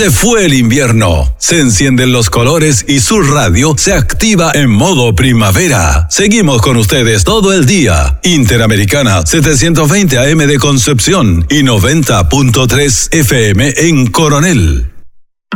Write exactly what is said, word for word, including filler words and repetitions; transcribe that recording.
Se fue el invierno, se encienden los colores y su radio se activa en modo primavera. Seguimos con ustedes todo el día. Interamericana setecientos veinte A M de Concepción y noventa punto tres F M en Coronel.